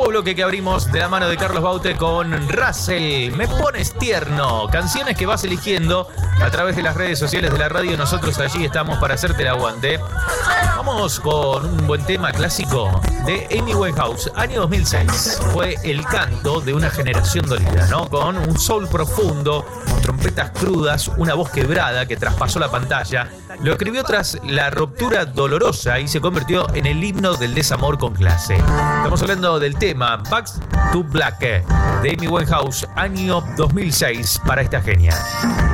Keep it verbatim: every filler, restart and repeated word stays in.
Nuevo bloque que abrimos de la mano de Carlos Baute con Russell. Me pones tierno. Canciones que vas eligiendo a través de las redes sociales de la radio. Nosotros allí estamos para hacerte el aguante. Vamos con un buen tema clásico de Amy Winehouse, año dos mil seis. Fue el canto de una generación dolida, ¿no? Con un soul profundo, trompetas crudas, una voz quebrada que traspasó la pantalla. Lo escribió tras la ruptura dolorosa y se convirtió en el himno del desamor con clase. Estamos hablando del tema Back to Black de Amy Winehouse, año dos mil seis, para esta genia.